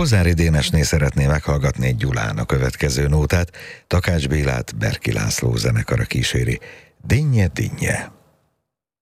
Kozári Dénesné szeretné meghallgatni egy Gyulán a következő nótát. Takács Bélát Berki László zenekara kíséri. Dinnye, dinnye.